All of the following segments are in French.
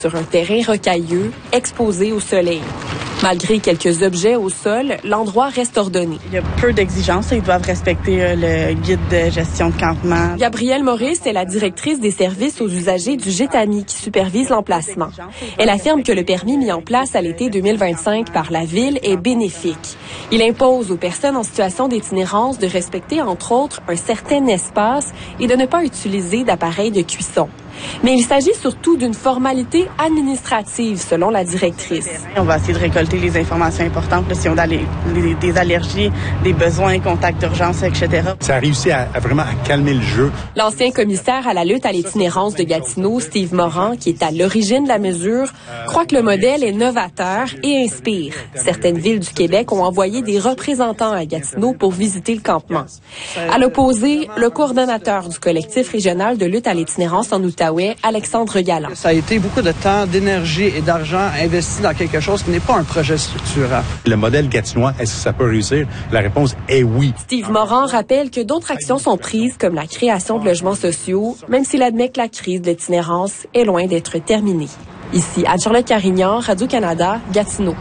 sur un terrain rocailleux, exposé au soleil. Malgré quelques objets au sol, l'endroit reste ordonné. Il y a peu d'exigences. Ils doivent respecter le guide de gestion de campement. Gabrielle Maurice est la directrice des services aux usagers du GETAMI qui supervise l'emplacement. Elle affirme que le permis mis en place à l'été 2025 par la Ville est bénéfique. Il impose aux personnes en situation d'itinérance de respecter, entre autres, un certain espace et de ne pas utiliser d'appareils de cuisson. Mais il s'agit surtout d'une formalité administrative, selon la directrice. On va essayer de récolter les informations importantes, là, si on a des allergies, des besoins, contacts d'urgence, etc. Ça a réussi à vraiment calmer le jeu. L'ancien commissaire à la lutte à l'itinérance de Gatineau, Steve Moran, qui est à l'origine de la mesure, croit que le modèle est novateur et inspire. Certaines villes du Québec ont envoyé des représentants à Gatineau pour visiter le campement. À l'opposé, le coordonnateur du collectif régional de lutte à l'itinérance en Outaouais, Alexandre Galland. Ça a été beaucoup de temps, d'énergie et d'argent investi dans quelque chose qui n'est pas un projet structurant. Le modèle gatinois, est-ce que ça peut réussir? La réponse est oui. Steve Moran rappelle que d'autres actions sont prises, comme la création de logements sociaux, même s'il admet que la crise de l'itinérance est loin d'être terminée. Ici, Anne-Charlotte Carignan, Radio-Canada, Gatineau.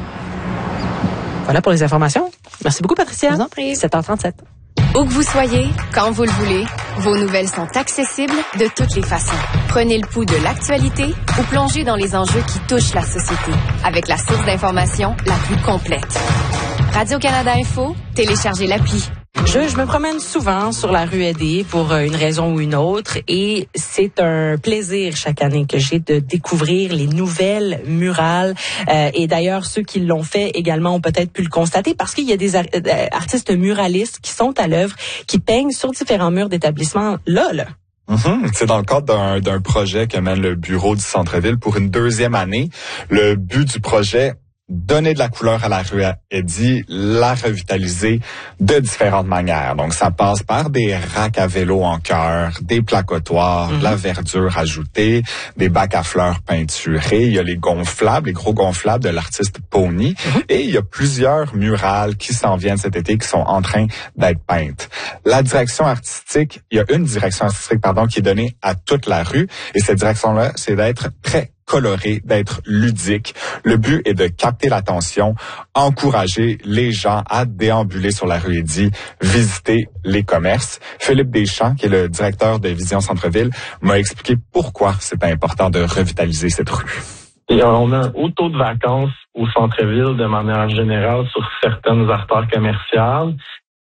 Voilà pour les informations. Merci beaucoup, Patricia. Je vous en prie. 7h37. Où que vous soyez, quand vous le voulez, vos nouvelles sont accessibles de toutes les façons. Prenez le pouls de l'actualité ou plongez dans les enjeux qui touchent la société avec la source d'information la plus complète. Radio-Canada Info, téléchargez l'appli. Je me promène souvent sur la rue Edé pour une raison ou une autre et c'est un plaisir chaque année que j'ai de découvrir les nouvelles murales et d'ailleurs ceux qui l'ont fait également ont peut-être pu le constater parce qu'il y a des artistes muralistes qui sont à l'œuvre, qui peignent sur différents murs d'établissements là. C'est dans le cadre d'un projet que mène le bureau du centre-ville pour une 2e année. Le but du projet, donner de la couleur à la rue Eddy, la revitaliser de différentes manières. Donc, ça passe par des racks à vélo en cœur, des placotoires, de la verdure ajoutée, des bacs à fleurs peinturés. Il y a les gonflables, les gros gonflables de l'artiste Pony. Et il y a plusieurs murales qui s'en viennent cet été, qui sont en train d'être peintes. La direction artistique, il y a une direction artistique, qui est donnée à toute la rue. Et cette direction-là, c'est d'être très coloré, d'être ludique. Le but est de capter l'attention, encourager les gens à déambuler sur la rue Eddy, visiter les commerces. Philippe Deschamps, qui est le directeur de Vision Centre-Ville, m'a expliqué pourquoi c'est important de revitaliser cette rue. Et on a un haut taux de vacances au centre-ville de manière générale sur certaines artères commerciales.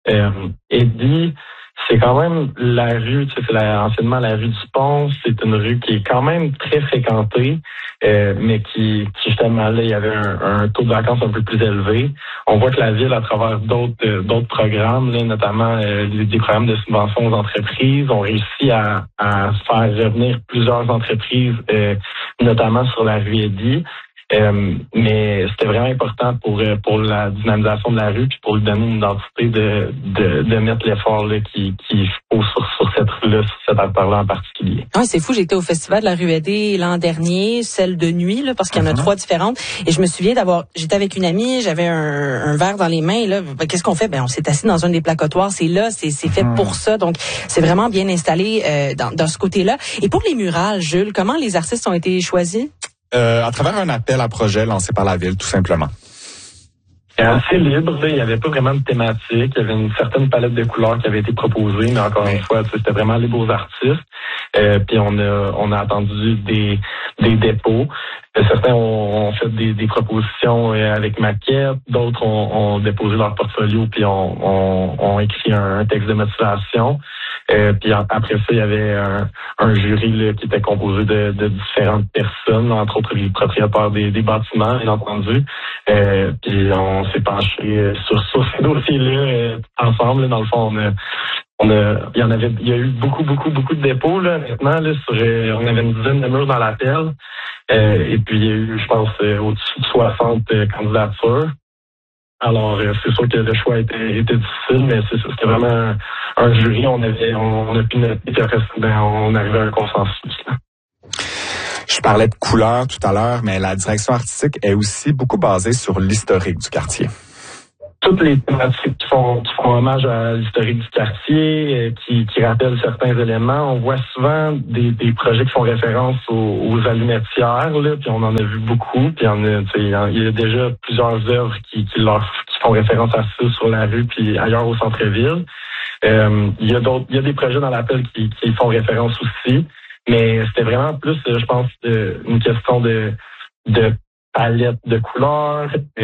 Eddy, c'est quand même la rue, c'est anciennement la rue du Pont. C'est une rue qui est quand même très fréquentée, mais qui justement là, il y avait un taux de vacances un peu plus élevé. On voit que la ville, à travers d'autres programmes, là, notamment des programmes de subvention aux entreprises, ont réussi à faire revenir plusieurs entreprises, notamment sur la rue Eddy. Mais c'était vraiment important pour la dynamisation de la rue puis pour lui donner une identité de mettre l'effort là qu'il faut sur cette rue-là, sur cette artère-là en particulier. Ah, c'est fou, j'étais au festival de la rue Edé l'an dernier, celle de nuit là, parce qu'il y en a 3 différentes et je me souviens j'étais avec une amie, j'avais un verre dans les mains là, qu'est-ce qu'on fait? On s'est assis dans un des placotoires, c'est fait pour ça. Donc c'est vraiment bien installé dans ce côté-là. Et pour les murales, Jules, comment les artistes ont été choisis? À travers un appel à projet lancé par la Ville, tout simplement. C'est assez libre, là. Il n'y avait pas vraiment de thématique. Il y avait une certaine palette de couleurs qui avait été proposée, mais encore une fois, c'était vraiment les beaux artistes. Puis on a attendu des dépôts. Certains ont fait des propositions avec maquette, d'autres ont déposé leur portfolio puis ont écrit un texte de motivation. Puis après ça, il y avait un jury là, qui était composé de différentes personnes, entre autres les propriétaires des bâtiments, bien entendu. Puis on s'est penché sur ces dossiers-là ensemble. Là, dans le fond, il y a eu beaucoup de dépôts là, maintenant. Là, on avait une dizaine de murs dans l'appel. Et puis il y a eu, je pense, au-dessus de 60 candidatures. Alors, c'est sûr que le choix était difficile, mais c'était vraiment un jury. On a pu noter, puis après, on arrivait à un consensus. Là. Je parlais de couleurs tout à l'heure, mais la direction artistique est aussi beaucoup basée sur l'historique du quartier. toutes les thématiques qui font hommage à l'historique du quartier, qui rappellent certains éléments. On voit souvent des projets qui font référence aux allumettières, là, puis on en a vu beaucoup. Puis il y a déjà plusieurs œuvres qui font référence à ça sur la rue puis ailleurs au centre-ville. Il y a des projets dans l'appel qui font référence aussi, mais c'était vraiment plus, je pense, une question de palette de couleurs,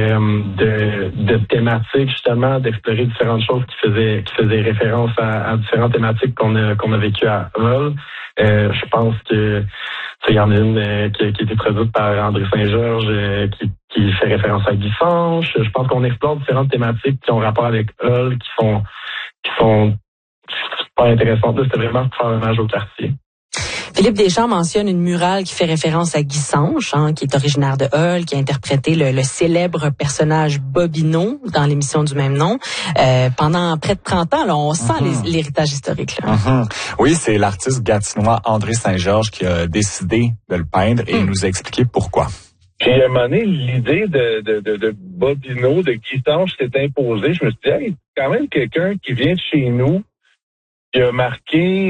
de thématiques, justement, d'explorer différentes choses qui faisaient référence à différentes thématiques qu'on a vécues à Hull. Je pense que il y en a une qui a été produite par André Saint-Georges qui fait référence à Guy Sanche. Je pense qu'on explore différentes thématiques qui ont rapport avec Hull, qui sont super intéressantes. C'était vraiment pour faire hommage au quartier. Philippe Deschamps mentionne une murale qui fait référence à Guy Sanche, qui est originaire de Hull, qui a interprété le célèbre personnage Bobino dans l'émission du même nom. Pendant près de 30 ans, là, on sent l'héritage historique. Là. Oui, c'est l'artiste gatinois André Saint-Georges qui a décidé de le peindre et nous a expliqué pourquoi. Puis à un moment donné, l'idée de Bobino, de Guy Sanche s'est imposée. Je me suis dit, hey, quand même quelqu'un qui vient de chez nous, qui a marqué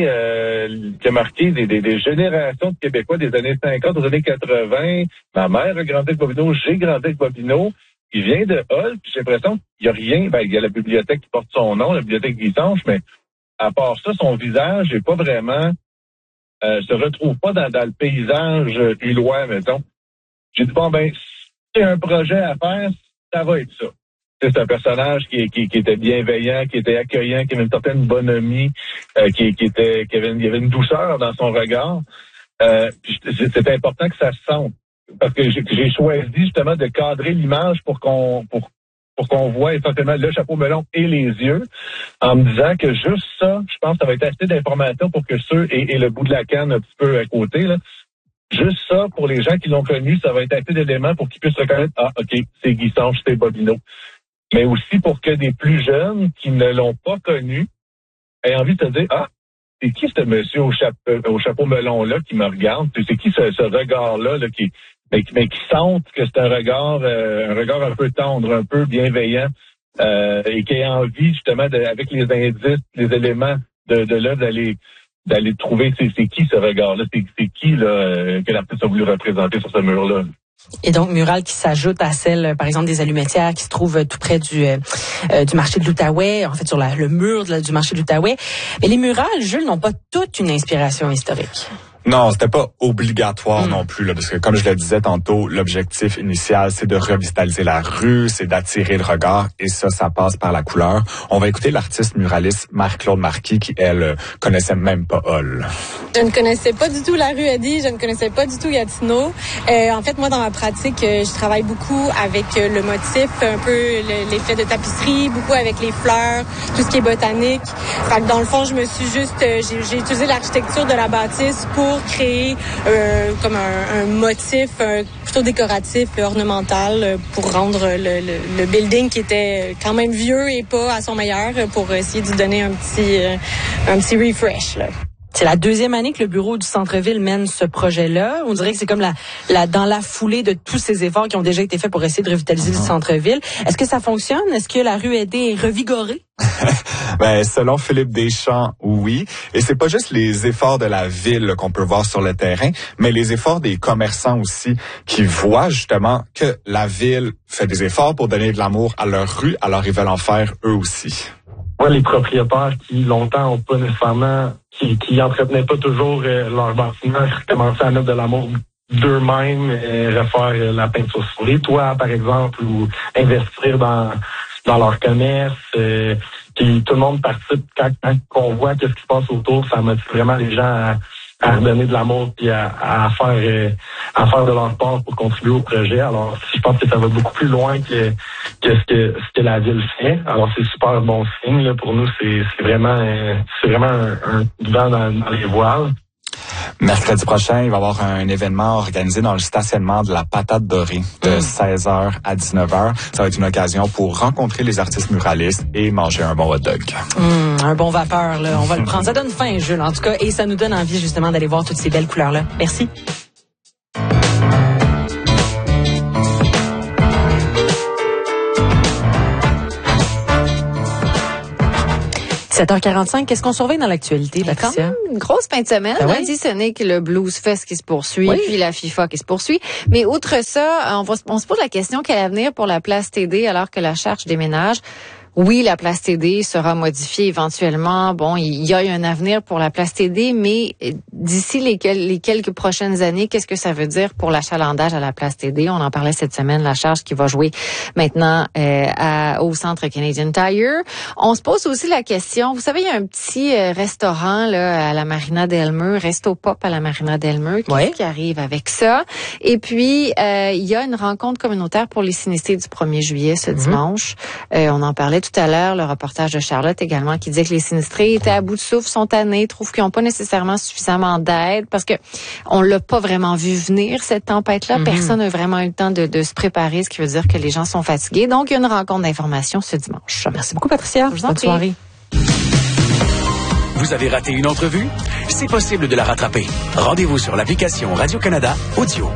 des générations de Québécois des années 50 aux années 80. Ma mère a grandi avec Bobino, j'ai grandi avec Bobino. Il vient de Hull, puis j'ai l'impression qu'il n'y a rien. Ben, il y a la bibliothèque qui porte son nom, la bibliothèque Guy Sanche, mais à part ça, son visage n'est pas vraiment se retrouve pas dans le paysage hullois, mettons. J'ai dit, bon, ben, c'est un projet à faire, ça va être ça. C'est un personnage qui était bienveillant, qui était accueillant, qui avait une certaine bonhomie, qui avait une douceur dans son regard. C'était important que ça se sente. Parce que j'ai choisi justement de cadrer l'image pour qu'on voit essentiellement le chapeau melon et les yeux, en me disant que juste ça, je pense que ça va être assez d'informations pour que ceux, et le bout de la canne un petit peu à côté, là, juste ça, pour les gens qui l'ont connu, ça va être assez d'éléments pour qu'ils puissent reconnaître, OK, c'est Guy Sanche, c'est Bobino. Mais aussi pour que des plus jeunes qui ne l'ont pas connu aient envie de se dire, c'est qui ce monsieur au chapeau melon-là qui me regarde? C'est qui ce regard-là là, mais qui sentent que c'est un regard un peu tendre, un peu bienveillant, et qui a envie justement, avec les indices, les éléments de l'œuvre, d'aller trouver c'est qui ce regard-là, c'est qui là que l'artiste a voulu représenter sur ce mur-là. Et donc, murale qui s'ajoute à celle, par exemple, des allumettières qui se trouvent tout près du marché de l'Outaouais, en fait, sur le mur du marché de l'Outaouais. Mais les murales, Jules, n'ont pas toute une inspiration historique. Non, c'était pas obligatoire non plus, là, parce que comme je le disais tantôt, l'objectif initial, c'est de revitaliser la rue, c'est d'attirer le regard, et ça passe par la couleur. On va écouter l'artiste muraliste Marie-Claude Marquis, qui, elle, connaissait même pas Hull. Je ne connaissais pas du tout la rue Eddy, je ne connaissais pas du tout Gatineau. En fait, moi, dans ma pratique, je travaille beaucoup avec le motif, un peu l'effet de tapisserie, beaucoup avec les fleurs, tout ce qui est botanique. Fait que dans le fond, je me suis juste, j'ai utilisé l'architecture de la bâtisse pour créer comme un motif plutôt décoratif, ornemental, pour rendre le building qui était quand même vieux et pas à son meilleur, pour essayer de donner un petit refresh, là. C'est la deuxième année que le bureau du centre-ville mène ce projet-là. On dirait que c'est comme dans la foulée de tous ces efforts qui ont déjà été faits pour essayer de revitaliser le centre-ville. Est-ce que ça fonctionne? Est-ce que la rue Eddy est revigorée? Ben, selon Philippe Deschamps, oui. Et c'est pas juste les efforts de la ville qu'on peut voir sur le terrain, mais les efforts des commerçants aussi, qui voient justement que la ville fait des efforts pour donner de l'amour à leur rue, alors ils veulent en faire eux aussi. Ouais, les propriétaires qui longtemps ont pas nécessairement, qui entretenaient pas toujours leur bâtiment, commençaient à mettre de l'amour d'eux-mêmes, refaire la peinture sur les toits, par exemple, ou investir dans leur commerce. Puis tout le monde participe quand on voit qu'est-ce qui se passe autour, ça motive vraiment les gens à redonner de l'amour puis à faire de leur part pour contribuer au projet. Alors, je pense que ça va beaucoup plus loin que ce que la ville fait. Alors, c'est super bon signe là, pour nous. C'est vraiment un vent dans les voiles. Mercredi prochain, il va y avoir un événement organisé dans le stationnement de la Patate Dorée de 16h à 19h. Ça va être une occasion pour rencontrer les artistes muralistes et manger un bon hot dog. Un bon vapeur, là. On va le prendre. Ça donne faim, Jules, en tout cas. Et ça nous donne envie, justement, d'aller voir toutes ces belles couleurs-là. Merci. 7h45, qu'est-ce qu'on surveille dans l'actualité, Patricia? Une grosse fin de semaine. Ah oui? Lundi, ce n'est que le Blues Fest qui se poursuit, Oui. puis la FIFA qui se poursuit. Mais outre ça, on se pose la question quel avenir pour la place TD alors que la Charge déménage. Oui, la place TD sera modifiée éventuellement. Bon, il y a un avenir pour la place TD, mais d'ici les quelques prochaines années, qu'est-ce que ça veut dire pour l'achalandage à la place TD? On en parlait cette semaine, la Charge qui va jouer maintenant au Centre Canadian Tire. On se pose aussi la question, vous savez, il y a un petit restaurant là à la Marina d'Elmeux, Resto Pop à la Marina d'Elmeux qui arrive avec ça. Et puis, il y a une rencontre communautaire pour les sinistrés du 1er juillet ce dimanche. On en parlait tout à l'heure, le reportage de Charlotte également qui disait que les sinistrés étaient à bout de souffle, sont tannés, trouvent qu'ils n'ont pas nécessairement suffisamment d'aide parce que on l'a pas vraiment vu venir cette tempête-là. Personne n'a vraiment eu le temps de se préparer, ce qui veut dire que les gens sont fatigués. Donc, il y a une rencontre d'information ce dimanche. Merci beaucoup, Patricia. Bonne soirée. Vous avez raté une entrevue? C'est possible de la rattraper. Rendez-vous sur l'application Radio-Canada Audio.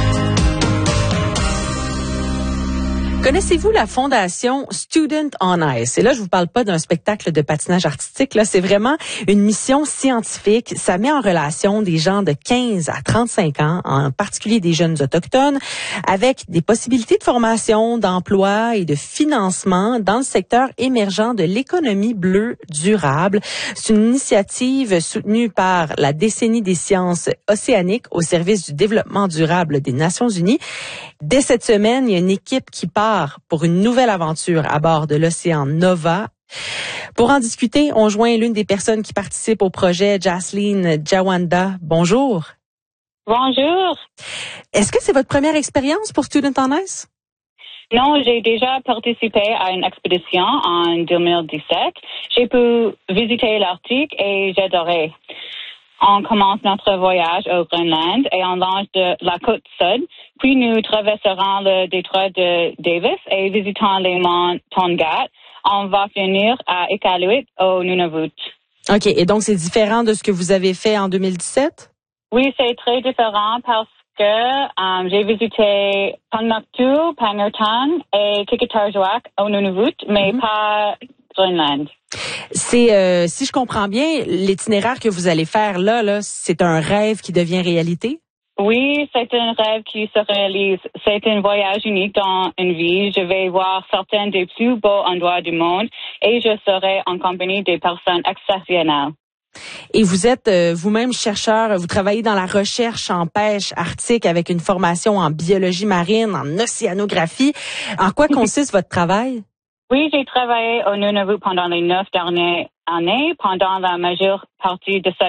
Connaissez-vous la fondation Student on Ice? Et là, je vous parle pas d'un spectacle de patinage artistique. Là, c'est vraiment une mission scientifique. Ça met en relation des gens de 15 à 35 ans, en particulier des jeunes autochtones, avec des possibilités de formation, d'emploi et de financement dans le secteur émergent de l'économie bleue durable. C'est une initiative soutenue par la Décennie des sciences océaniques au service du développement durable des Nations Unies. Dès cette semaine, il y a une équipe qui part pour une nouvelle aventure à bord de l'océan Nova. Pour en discuter, on joint l'une des personnes qui participent au projet, Jaslyn Jawanda. Bonjour. Bonjour. Est-ce que c'est votre première expérience pour Student on Ice? Non, j'ai déjà participé à une expédition en 2017. J'ai pu visiter l'Arctique et j'adorais. On commence notre voyage au Groenland et on longe de la côte sud. Puis nous traverserons le détroit de Davis et visitons les monts Tongaat. On va finir à Iqaluit au Nunavut. OK. Et donc, c'est différent de ce que vous avez fait en 2017? Oui, c'est très différent parce que j'ai visité Pangmaktu, Pangnirtung et Qikiqtarjuaq au Nunavut, mais pas Groenland. C'est, si je comprends bien, l'itinéraire que vous allez faire là, c'est un rêve qui devient réalité? Oui, c'est un rêve qui se réalise. C'est un voyage unique dans une vie. Je vais voir certains des plus beaux endroits du monde et je serai en compagnie des personnes exceptionnelles. Et vous êtes vous-même chercheur, vous travaillez dans la recherche en pêche arctique avec une formation en biologie marine, en océanographie. En quoi consiste votre travail? Oui, j'ai travaillé au Nunavut pendant les 9 dernières années. Pendant la majeure partie de cette